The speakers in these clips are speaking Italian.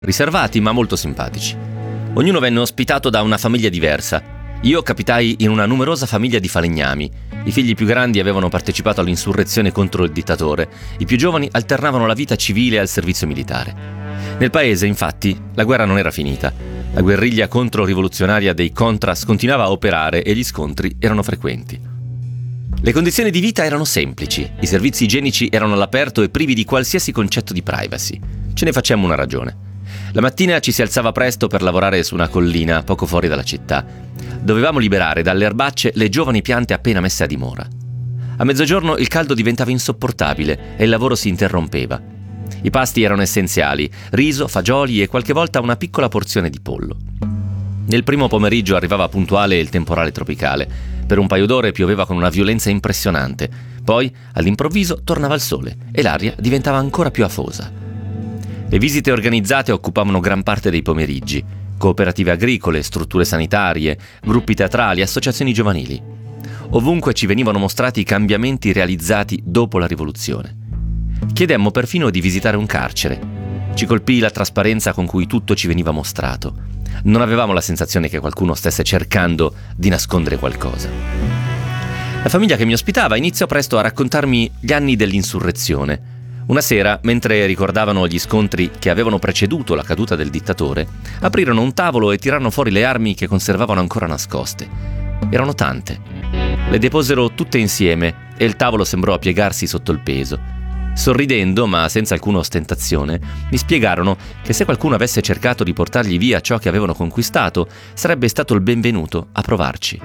riservati ma molto simpatici. Ognuno venne ospitato da una famiglia diversa. Io capitai in una numerosa famiglia di falegnami. I figli più grandi avevano partecipato all'insurrezione contro il dittatore, i più giovani alternavano la vita civile al servizio militare. Nel paese, infatti, la guerra non era finita. La guerriglia controrivoluzionaria dei Contras continuava a operare e gli scontri erano frequenti. Le condizioni di vita erano semplici, i servizi igienici erano all'aperto e privi di qualsiasi concetto di privacy. Ce ne facemmo una ragione. La mattina ci si alzava presto per lavorare su una collina poco fuori dalla città. Dovevamo liberare dalle erbacce le giovani piante appena messe a dimora. A mezzogiorno il caldo diventava insopportabile e il lavoro si interrompeva. I pasti erano essenziali: riso, fagioli e qualche volta una piccola porzione di pollo. Nel primo pomeriggio arrivava puntuale il temporale tropicale. Per un paio d'ore pioveva con una violenza impressionante. Poi, all'improvviso, tornava il sole e l'aria diventava ancora più afosa. Le visite organizzate occupavano gran parte dei pomeriggi: cooperative agricole, strutture sanitarie, gruppi teatrali, associazioni giovanili. Ovunque ci venivano mostrati i cambiamenti realizzati dopo la rivoluzione. Chiedemmo perfino di visitare un carcere. Ci colpì la trasparenza con cui tutto ci veniva mostrato. Non avevamo la sensazione che qualcuno stesse cercando di nascondere qualcosa. La famiglia che mi ospitava iniziò presto a raccontarmi gli anni dell'insurrezione. Una sera, mentre ricordavano gli scontri che avevano preceduto la caduta del dittatore, aprirono un tavolo e tirarono fuori le armi che conservavano ancora nascoste. Erano tante. Le deposero tutte insieme e il tavolo sembrò piegarsi sotto il peso. Sorridendo, ma senza alcuna ostentazione, mi spiegarono che se qualcuno avesse cercato di portargli via ciò che avevano conquistato, sarebbe stato il benvenuto a provarci.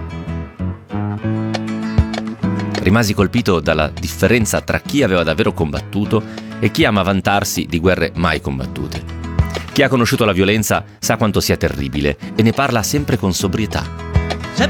Rimasi colpito dalla differenza tra chi aveva davvero combattuto e chi ama vantarsi di guerre mai combattute. Chi ha conosciuto la violenza sa quanto sia terribile e ne parla sempre con sobrietà.